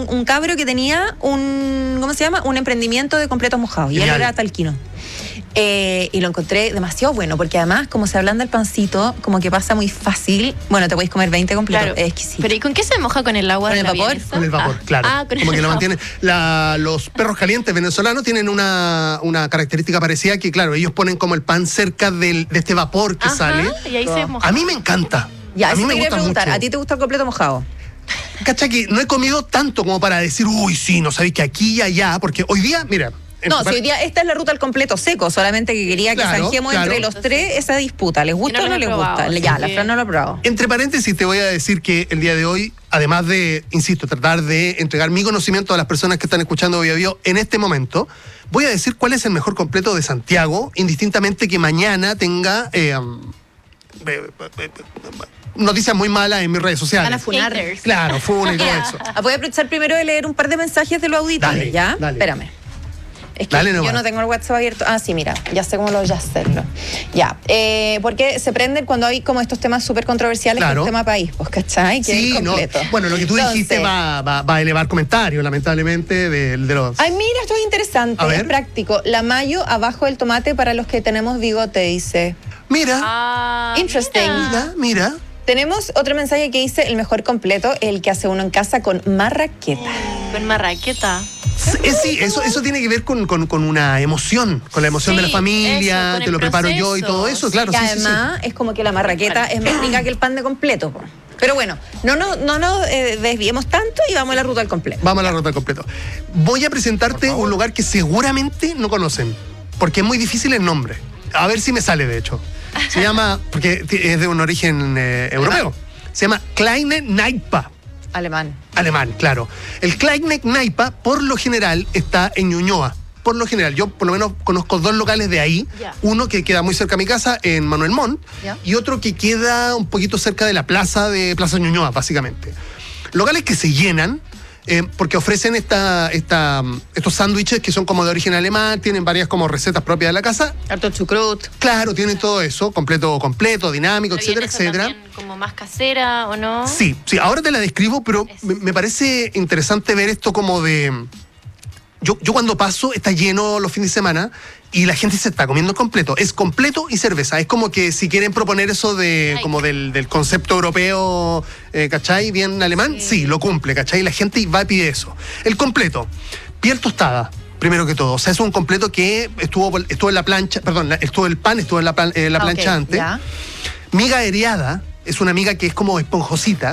un cabro que tenía ¿cómo se llama? Un emprendimiento de completos mojados. Y él era talquino. Y lo encontré demasiado bueno, porque además, como se ablanda el pancito, como que pasa muy fácil. Bueno, te podéis comer 20 completos. Claro. Es exquisito. ¿Pero y con qué se moja? ¿Con el agua? ¿Con el vapor? Con el vapor, claro. Como que lo mantiene. Los perros calientes venezolanos tienen una característica parecida que, claro, ellos ponen como el pan cerca de este vapor que sale. Y ahí se moja. A mí me encanta. Ya, a mí me quería gusta preguntar, mucho. ¿a ti te gusta el completo mojado? Cacha que no he comido tanto como para decir, uy, sí, no sabéis que aquí y allá, porque hoy día, mira. No, si hoy día esta es la ruta al completo seco, solamente que quería que zanjemos entre los tres esa disputa. ¿Les gusta o no les gusta? Ya, la Fran no lo ha probado. Entre paréntesis te voy a decir que el día de hoy, además de, insisto, tratar de entregar mi conocimiento a las personas que están escuchando Bio Bio en este momento, voy a decir cuál es el mejor completo de Santiago, indistintamente que mañana tenga noticias muy malas en mis redes sociales. Van a funar. Claro, fun y todo eso. Voy a aprovechar primero de leer un par de mensajes de los auditores, Dale, ¿ya? dale. Espérame. Es que Dale yo nomás. no tengo el WhatsApp abierto. Ah, sí, mira, ya sé cómo lo voy a hacerlo. Ya, porque se prenden cuando hay como estos temas súper controversiales, Claro. que es el tema país, pues, ¿cachai? Que Sí, es no. completo. Bueno, lo que tú dijiste va a elevar comentarios, lamentablemente, de los... Ay, mira, esto es interesante, A ver. es práctico. La mayo abajo del tomate para los que tenemos bigote, dice. Mira, Interesting. mira. Tenemos otro mensaje que dice, el mejor completo, el que hace uno en casa con marraqueta. Con marraqueta. Sí, eso tiene que ver con una emoción, con la emoción de la Sí, familia, eso, con te el lo preparo yo y proceso. todo eso, claro. Que Sí, además es como que la marraqueta es más rica que el pan de completo. Po. Pero bueno, no nos desviemos tanto y vamos a la ruta al completo. Vamos a la ruta al completo. Voy a presentarte un lugar que seguramente no conocen, porque es muy difícil el nombre. A ver si me sale, de hecho. Se llama, porque es de un origen europeo, se llama Kleine Kneipe. Alemán. Alemán, claro. El Kleine Kneipe, por lo general, está en Ñuñoa. Por lo general, yo por lo menos conozco 2 locales de ahí. Ya. Uno que queda muy cerca de mi casa, en Manuel Montt, Ya. y otro que queda un poquito cerca de la Plaza Ñuñoa, básicamente. Locales que se llenan, porque ofrecen estos sándwiches que son como de origen alemán, tienen varias como recetas propias de la casa. Harto chucrut. Claro, tienen todo eso, completo, dinámico, ¿La etcétera, vienesa etcétera. también como más casera o no? Sí, ahora te la describo, pero me parece interesante ver esto como de... Yo cuando paso está lleno los fines de semana y la gente se está comiendo completo. Es completo y cerveza. Es como que si quieren proponer eso de como del concepto europeo, ¿cachai? Bien alemán, sí, lo cumple, ¿cachai? La gente va y pide eso. El completo, piel tostada. Primero que todo, o sea, es un completo que estuvo en la plancha, perdón, estuvo el pan, estuvo en la plancha antes. Ya. Miga areada, es una miga que es como esponjosita.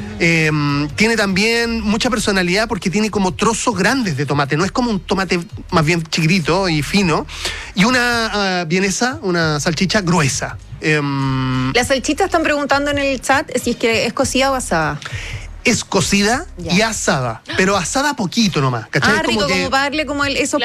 Tiene también mucha personalidad porque tiene como trozos grandes de tomate, no es como un tomate más bien chiquitito y fino. Y una vienesa, una salchicha gruesa. Las salchichas están preguntando en el chat si es que es cocida o asada. Es cocida Ya. y asada, pero asada poquito nomás, ¿cachai? Ah, rico, como para darle como esos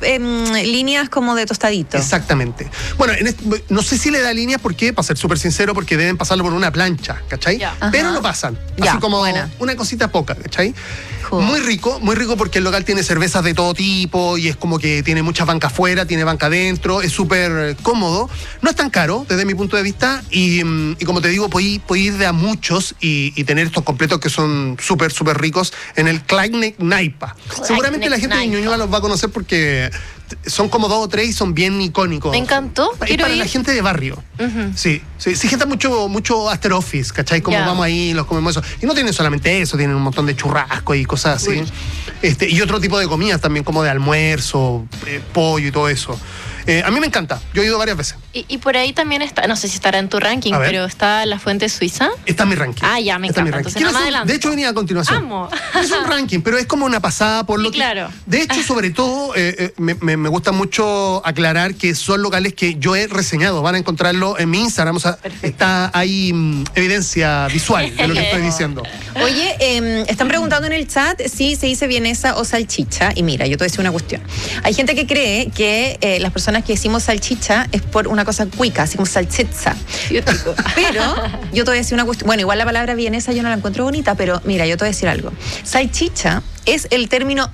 líneas como de tostadito. Exactamente. Bueno, no sé si le da líneas porque, para ser súper sincero, porque deben pasarlo por una plancha, ¿cachai? Ya. Pero Ajá. lo pasan. Ya, así como buena. una cosita poca, ¿cachai? Cool. Muy rico porque el local tiene cervezas de todo tipo y es como que tiene muchas bancas afuera, tiene banca adentro, es súper cómodo. No es tan caro desde mi punto de vista y como te digo, puedes ir de a muchos y tener estos completos que son súper ricos en el Kleine Kneipe. Seguramente la gente de Kneipe. Ñuñoa los va a conocer porque son como 2 o 3 y son bien icónicos. Me encantó. Es Quiero para ir. la gente de barrio. Sí, gente mucho after office, ¿cachai? Como Ya. vamos ahí, los comemos eso. Y no tienen solamente eso, tienen un montón de churrasco y cosas así. Y otro tipo de comidas también, como de almuerzo, pollo y todo eso. A mí me encanta, yo he ido varias veces. Y por ahí también está, no sé si estará en tu ranking, A ver. pero está la fuente suiza. Está en mi ranking. Ah, ya, me Está en mi encanta. ranking. Entonces, Quiero no me hacer- adelanto. de hecho, venía a continuación. Amo. No es un ranking, pero es como una pasada por lo Sí, que... claro. De hecho, sobre todo, me gusta mucho aclarar que son locales que yo he reseñado. Van a encontrarlo en mi Instagram. O sea, está ahí evidencia visual de lo que estoy diciendo. Oye, están preguntando en el chat si se dice vienesa o salchicha. Y mira, yo te voy a decir una cuestión. Hay gente que cree que las personas que decimos salchicha es por una cosa cuica, así como salchicha. Pero yo te voy a decir una cuestión. Bueno, igual la palabra vienesa yo no la encuentro bonita, pero mira, yo te voy a decir algo. Salchicha es el término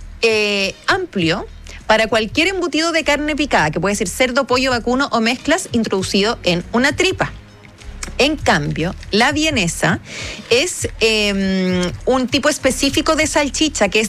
amplio para cualquier embutido de carne picada, que puede ser cerdo, pollo, vacuno o mezclas introducido en una tripa. En cambio, la vienesa es un tipo específico de salchicha que es